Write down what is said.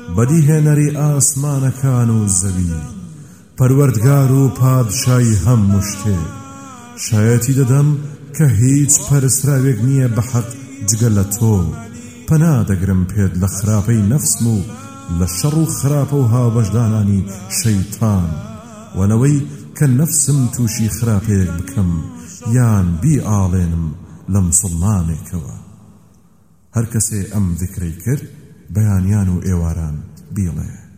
بەدیهێنەری ئاسمانەکان و زەوی، پەروەردگار و پادشای هەموو شتێ. شایەتی دەدەم کە هیچ پەرستراوێک نییە بە حەق جگە لە تۆ. پەنا دەگرم پێت لە خراپەی نەفسم و لە شەڕ و خراپە و هاوبەشدانانی شەیتان، وەنەوەی کە نەفسم تووشی خراپەیەک بکەم یان بیئاڵێنم لە موسڵمانێکەوە. هەر کەسێ ئەم ذکرەی کرد بەیانیان و ئێواران بیڵێ